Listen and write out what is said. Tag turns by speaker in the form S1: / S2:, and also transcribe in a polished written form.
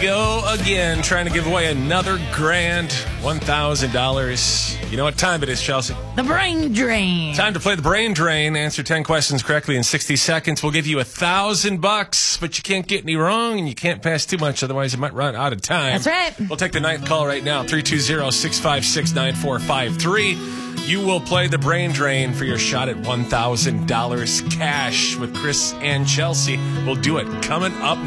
S1: go again, trying to give away another grand, $1,000. You know what time it is, Chelsea?
S2: The brain drain.
S1: Time to play the brain drain. Answer 10 questions correctly in 60 seconds. We'll give you $1,000, but you can't get any wrong and you can't pass too much, otherwise you might run out of time.
S2: That's right.
S1: We'll take the ninth call right now, 320-656-9453. You will play the brain drain for your shot at $1,000 cash with Chris and Chelsea. We'll do it coming up